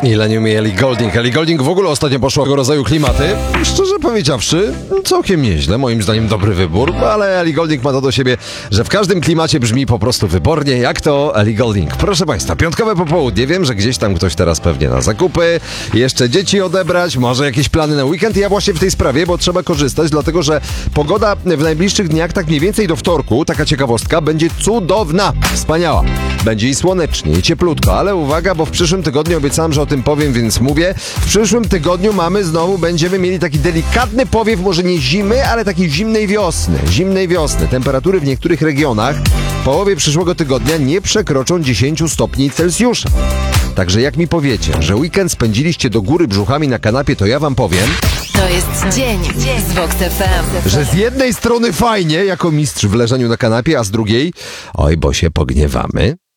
Ile nie umie Ellie Goulding. Ellie Goulding w ogóle ostatnio poszła tego rodzaju klimaty. Szczerze powiedziawszy, całkiem nieźle. Moim zdaniem dobry wybór, ale Ellie Goulding ma to do siebie, że w każdym klimacie brzmi po prostu wybornie, jak to Ellie Goulding. Proszę Państwa, piątkowe popołudnie. Wiem, że gdzieś tam ktoś teraz pewnie na zakupy, jeszcze dzieci odebrać, może jakieś plany na weekend. Ja właśnie w tej sprawie, bo trzeba korzystać, dlatego że pogoda w najbliższych dniach, tak mniej więcej do wtorku, taka ciekawostka, będzie cudowna, wspaniała. Będzie i słonecznie, i cieplutko, ale uwaga, bo w przyszłym tygodniu obiecałem, że o tym powiem, więc mówię. W przyszłym tygodniu będziemy mieli taki delikatny powiew, może nie zimy, ale takiej zimnej wiosny. Temperatury w niektórych regionach w połowie przyszłego tygodnia nie przekroczą 10 stopni Celsjusza. Także jak mi powiecie, że weekend spędziliście do góry brzuchami na kanapie, to ja wam powiem... To jest dzień z Vox FM. Że z jednej strony fajnie, jako mistrz w leżeniu na kanapie, a z drugiej... Oj, bo się pogniewamy.